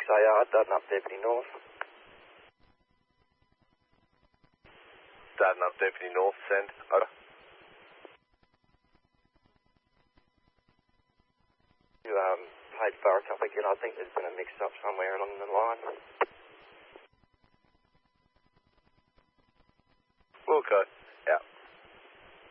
6AR, Dartmouth Deputy North. Dartmouth Deputy North, send. Over. You paid for a topic, and I think there's been a mix-up somewhere along the line.